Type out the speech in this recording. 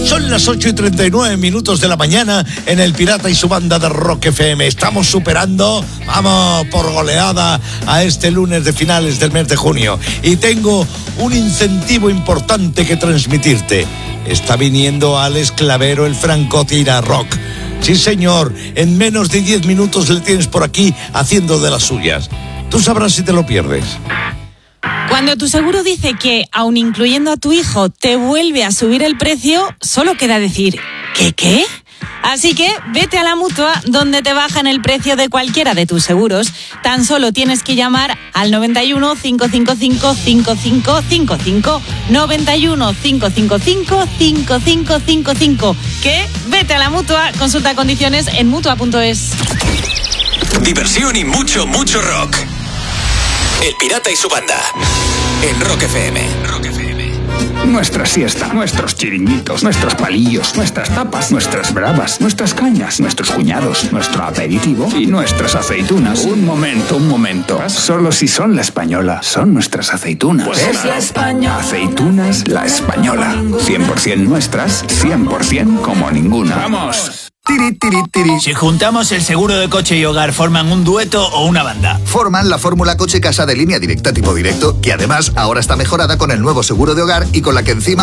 Son las 8:39 de la mañana en El Pirata y su banda de Rock FM. Estamos superando, vamos, por goleada a este lunes de finales del mes de junio. Y tengo un incentivo importante que transmitirte. Está viniendo Alex Clavero, el Francotira Rock. Sí, señor, en menos de 10 minutos le tienes por aquí haciendo de las suyas. Tú sabrás si te lo pierdes. Cuando tu seguro dice que, aun incluyendo a tu hijo, te vuelve a subir el precio, solo queda decir, ¿qué? Así que vete a la Mutua, donde te bajan el precio de cualquiera de tus seguros. Tan solo tienes que llamar al 91 555 5555. 91 555 5555. ¿Qué? Vete a la Mutua. Consulta condiciones en mutua.es. Diversión y mucho rock. El Pirata y su banda. En Rock FM. Nuestra siesta, nuestros chiringuitos, nuestros palillos, nuestras tapas, nuestras bravas, nuestras cañas, nuestros cuñados, nuestro aperitivo y nuestras aceitunas. Un momento. Solo si son La Española, son nuestras aceitunas. Pues es La Española. Aceitunas La Española. 100% nuestras, 100% como ninguna. ¡Vamos! Tiri, tiri, tiri. Si juntamos el seguro de coche y hogar, ¿forman un dueto o una banda? Forman la fórmula coche-casa de línea directa tipo directo, que además ahora está mejorada con el nuevo seguro de hogar y con la que encima